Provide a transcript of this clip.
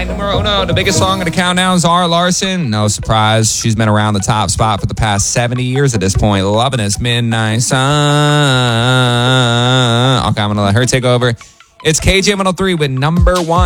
My numero uno, the biggest song in the countdown, Zara Larsson. No surprise, she's been around the top spot for the past 70 years at this point. Loving this Midnight Sun. Okay, I'm going to let her take over. It's KJ103 with number one.